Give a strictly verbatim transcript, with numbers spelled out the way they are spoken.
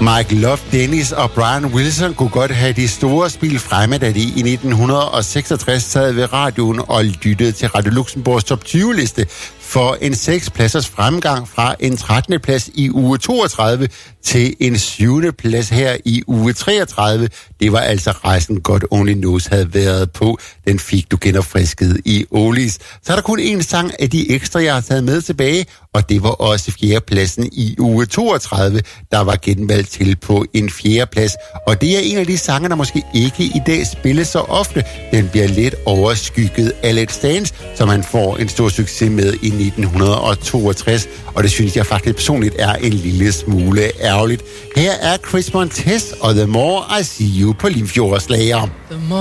Mike Love, Dennis og Brian Wilson kunne godt have de store spil fremme, da de i nitten seksogtres sad ved radioen og lyttede til Radio Luxembourgs top tyve-liste for en seks pladsers fremgang fra en trettende plads i uge toogtredive til en syvende plads her i uge treogtredive. Det var altså rejsen God Only Knows havde været på. Den fik du genopfrisket i Oldies. Så er der kun en sang af de ekstra, jeg har taget med tilbage, og det var også fjerdepladsen i uge toogtredive, der var genvalgt til på en fjerdeplads. Og det er en af de sange, der måske ikke i dag spilles så ofte. Den bliver lidt overskygget af Let's Dance, som man får en stor succes med i nitten toogtres. Og det synes jeg faktisk personligt er en lille smule ærgerligt. Her er Chris Montez og The More I See You på Limfjordsslager.